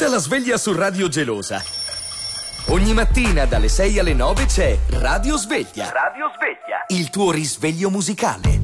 Ascolta la sveglia su Radio Gelosa. Ogni mattina dalle 6 alle 9 c'è Radio Sveglia. Radio Sveglia. Il tuo risveglio musicale.